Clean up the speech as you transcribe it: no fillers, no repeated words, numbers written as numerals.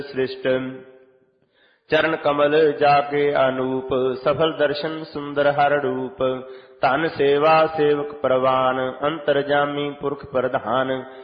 सृष्ट चरण कमल जाके अनूप सफल दर्शन सुंदर हर रूप धन सेवा सेवक परवान अंतरजामी पुरख प्रधान